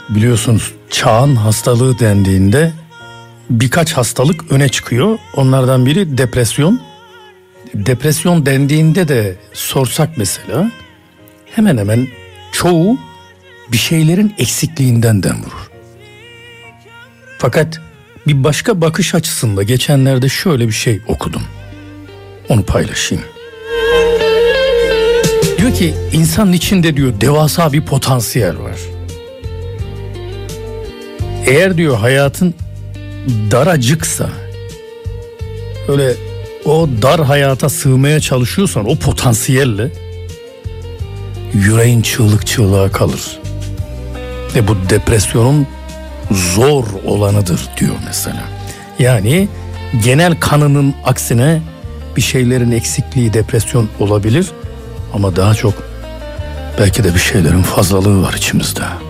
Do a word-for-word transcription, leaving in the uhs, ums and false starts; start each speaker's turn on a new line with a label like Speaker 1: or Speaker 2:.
Speaker 1: biliyorsunuz çağın hastalığı dendiğinde birkaç hastalık öne çıkıyor. Onlardan biri depresyon. Depresyon dendiğinde de sorsak mesela hemen hemen çoğu bir şeylerin eksikliğinden dem vurur. Fakat bir başka bakış açısında geçenlerde şöyle bir şey okudum. Onu paylaşayım. Diyor ki insanın içinde diyor devasa bir potansiyel var. Eğer diyor hayatın daracıksa, öyle o dar hayata sığmaya çalışıyorsan o potansiyelle yüreğin çığlık çığlığa kalır. Ve bu depresyonun zor olanıdır diyor mesela. Yani genel kanının aksine bir şeylerin eksikliği depresyon olabilir ama daha çok belki de bir şeylerin fazlalığı var içimizde.